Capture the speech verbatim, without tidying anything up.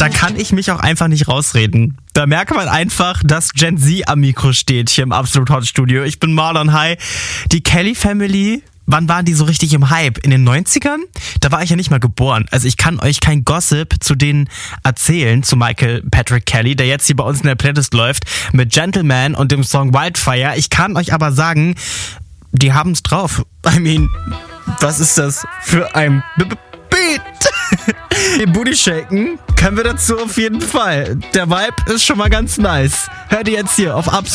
Da kann ich mich auch einfach nicht rausreden. Da merkt man einfach, dass Gen Z am Mikro steht hier im Absolut Hot Studio. Ich bin Marlon, hi. Die Kelly Family, wann waren die so richtig im Hype? In den neunzigern? Da war ich ja nicht mal geboren. Also ich kann euch kein Gossip zu denen erzählen, zu Michael Patrick Kelly, der jetzt hier bei uns in der Playlist läuft, mit Gentleman und dem Song Wildfire. Ich kann euch aber sagen, die haben's drauf. I mean, was ist das für ein B- B- Beat? Den Booty shaken können wir dazu auf jeden Fall. Der Vibe ist schon mal ganz nice. Hört ihr jetzt hier auf Absolut